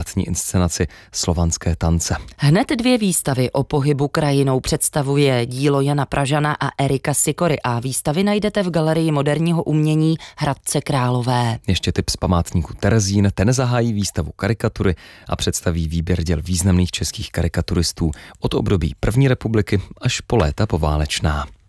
památní inscenaci Slovanské tance. Hned 2 výstavy o pohybu krajinou představuje dílo Jana Pražana a Erika Sikory a výstavy najdete v Galerii moderního umění Hradce Králové. Ještě tip z památníku Terezín, ten zahájí výstavu karikatury a představí výběr děl významných českých karikaturistů od období první republiky až po léta poválečná.